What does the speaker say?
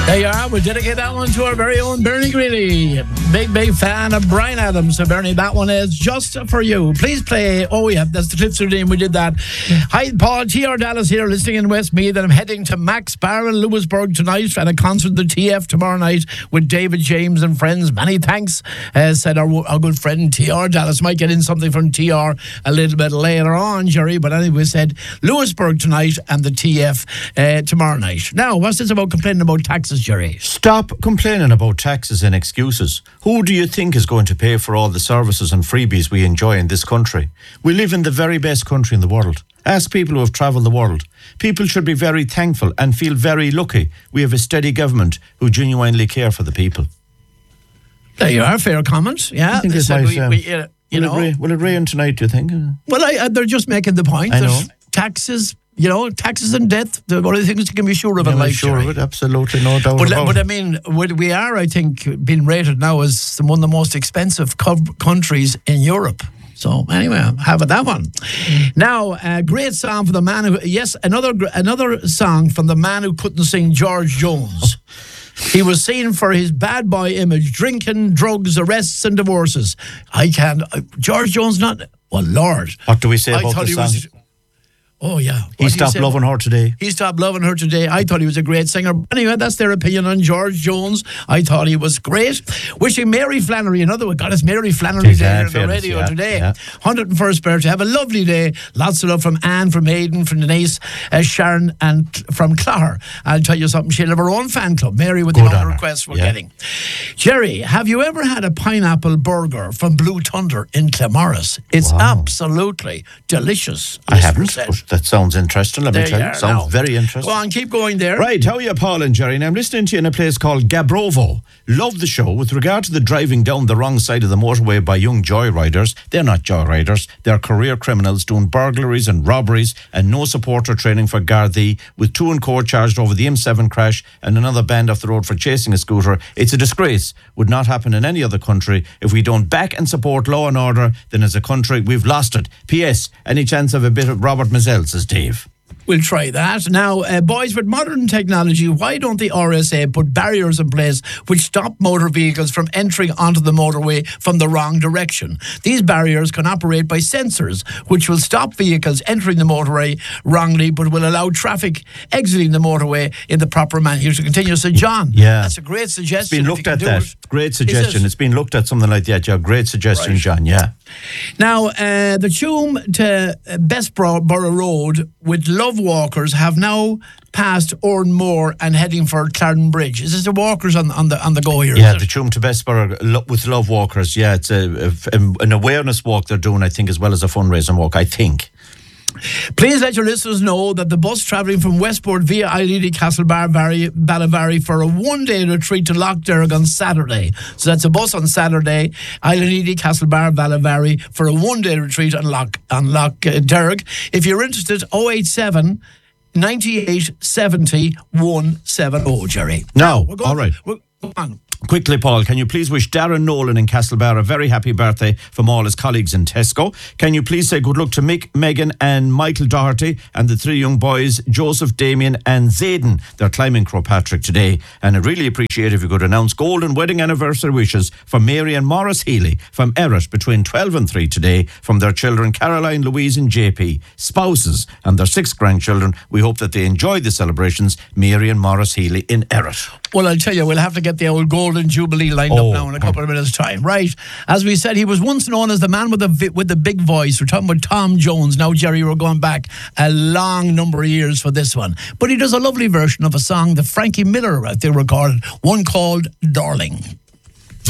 There you are. We'll dedicate that one to our very own Bernie Greeley. Big fan of Bryan Adams. So, Bernie, that one is just for you. Please play. Oh, yeah, that's the Cliffs of the Dean. We did that. Hi, Paul. T.R. Dallas here, listening in Westmeath. And I'm heading to Max Bar in Lewisburg tonight at a concert at the TF tomorrow night with David James and friends. Many thanks, said our good friend T.R. Dallas. Might get in something from T.R. a little bit later on, Jerry. But anyway, said Lewisburg tonight and the TF tomorrow night. Now, what's this about complaining about taxes, Jerry? Stop complaining about taxes and excuses. Who do you think is going to pay for all the services and freebies we enjoy in this country? We live in the very best country in the world. Ask people who have travelled the world. People should be very thankful and feel very lucky we have a steady government who genuinely care for the people. There you are, fair comment. Yeah, I think it's nice. Will it rain tonight, do you think? Well, they're just making the point that taxes... taxes and death, the only things you can be sure of in life. Sure of it, absolutely, no doubt about it. But I mean, we are, I think, being rated now as one of the most expensive countries in Europe. So anyway, have it that one. Now, a great song for the man who... Yes, another song from the man who couldn't sing, George Jones. He was seen for his bad boy image, drinking, drugs, arrests and divorces. George Jones not... Well, Lord. What do we say about the song? Oh, yeah. He stopped loving her today. He stopped loving her today. I thought he was a great singer. Anyway, that's their opinion on George Jones. I thought he was great. Wishing Mary Flannery, another one. God, it's Mary Flannery Day on the radio today. Yeah. 101st birthday. Have a lovely day. Lots of love from Anne, from Aidan, from Denise, Sharon, and from Clogher. I'll tell you something. She'll have her own fan club. Mary with the amount of requests we're getting. Jerry, have you ever had a pineapple burger from Blue Thunder in Claremorris? It's absolutely delicious. I haven't. That sounds interesting, let me tell you. Sounds very interesting. Go on, keep going there. Right, how are you, Paul and Jerry? Now, I'm listening to you in a place called Gabrovo. Love the show. With regard to the driving down the wrong side of the motorway by young joyriders, they're not joyriders. They're career criminals doing burglaries and robberies and no support or training for Gardaí, with 2 in court charged over the M7 crash and another banned off the road for chasing a scooter. It's a disgrace. Would not happen in any other country. If we don't back and support law and order, then as a country, we've lost it. P.S. Any chance of a bit of Robert Mazzell, says Dave. We'll try that. Now, boys, with modern technology, why don't the RSA put barriers in place which stop motor vehicles from entering onto the motorway from the wrong direction? These barriers can operate by sensors, which will stop vehicles entering the motorway wrongly, but will allow traffic exiting the motorway in the proper manner. Here's to continue. So, John, that's a great suggestion. It's been looked at that. Great suggestion. It's been looked at, something like that. Yeah, great suggestion, right. John, yeah. Now, the Tuam to Bessborough Road with Love Walkers have now passed Oranmore and heading for Clarendon Bridge. Is this the walkers on the go here? Yeah, the Tuam to Bessborough with Love Walkers. Yeah, it's an awareness walk they're doing, I think, as well as a fundraising walk, I think. Please let your listeners know that the bus travelling from Westport via Eilidh Ballavary for a one-day retreat to Loch Derg on Saturday. So that's a bus on Saturday, Eilidh Ballavary for a one-day retreat on Loch Derg. If you're interested, 087 98 70 170, Jerry. No, all right. Go on. Quickly, Paul, can you please wish Darren Nolan in Castlebar a very happy birthday from all his colleagues in Tesco? Can you please say good luck to Mick, Megan and Michael Doherty and the 3 young boys, Joseph, Damien and Zayden. They're climbing Croagh Patrick today. And I'd really appreciate if you could announce golden wedding anniversary wishes for Mary and Morris Healy from Errett between 12 and 3 today from their children Caroline, Louise and JP, spouses and their 6 grandchildren. We hope that they enjoy the celebrations. Mary and Morris Healy in Errett. Well, I'll tell you, we'll have to get the old Golden Jubilee lined up now in a couple of minutes' time. Right. As we said, he was once known as the man with the big voice. We're talking about Tom Jones. Now, Jerry, we're going back a long number of years for this one. But he does a lovely version of a song that Frankie Miller, I think, recorded, one called Darling.